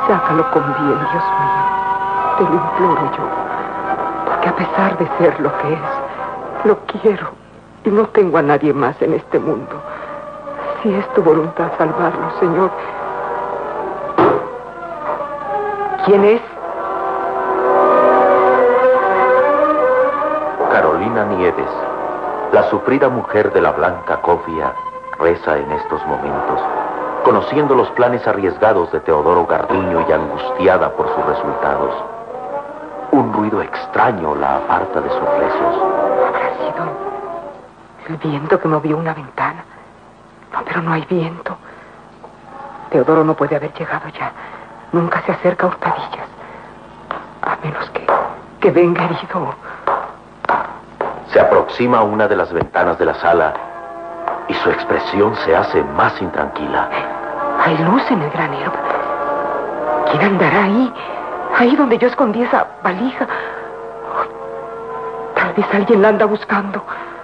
Sácalo con bien, Dios mío. Te lo imploro yo. Porque a pesar de ser lo que es, lo quiero. Y no tengo a nadie más en este mundo. Si es tu voluntad salvarlo, Señor. ¿Quién es? Carolina Nieves, la sufrida mujer de la blanca cofia, reza en estos momentos, conociendo los planes arriesgados de Teodoro Garduño y angustiada por sus resultados. Un ruido extraño la aparta de sus rezos. Habrá sido el viento que movió una ventana. No, pero no hay viento. Teodoro no puede haber llegado ya. Nunca se acerca a hurtadillas. A menos que venga herido. Se aproxima a una de las ventanas de la sala y su expresión se hace más intranquila. Hay luz en el granero. ¿Quién andará ahí? Ahí donde yo escondí esa valija. Tal vez alguien la anda buscando.